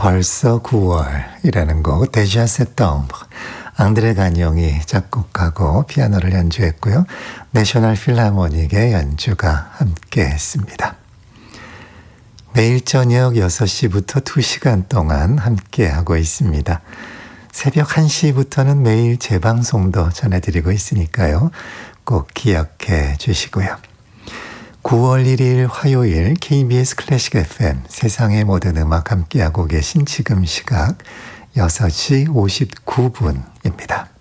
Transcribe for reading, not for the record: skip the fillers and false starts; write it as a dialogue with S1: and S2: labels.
S1: 벌써 9월이라는 곡 데자 세tembre 앙드레 가뇽이 작곡하고 피아노를 연주했고요. 내셔널 필하모닉의 연주가 함께했습니다. 매일 저녁 6시부터 2시간 동안 함께하고 있습니다. 새벽 1시부터는 매일 재방송도 전해드리고 있으니까요. 꼭 기억해 주시고요. 9월 1일 화요일 KBS 클래식 FM 세상의 모든 음악 함께하고 계신 지금 시각 6시 59분입니다.